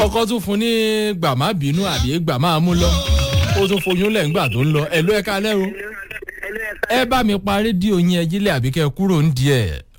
ọkọ tún fún ní gbàmá bínú àbí gbàmá mú lọ ó tún foyún lẹ́ǹgbà tó ń lọ ẹ̀ ló ẹ̀ka lẹ́rù ẹ bá mi pa rédíò yín ẹ jílẹ̀ àbí kẹ́ kúrò ń di ẹ̀.